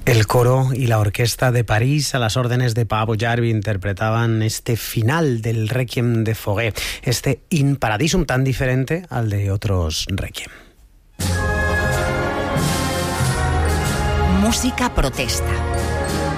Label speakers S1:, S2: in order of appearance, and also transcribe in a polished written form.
S1: El coro y la orquesta de París, a las órdenes de Paavo Järvi, interpretaban este final del Requiem de Fauré, este In Paradisum tan diferente al de otros Requiem.
S2: Música protesta.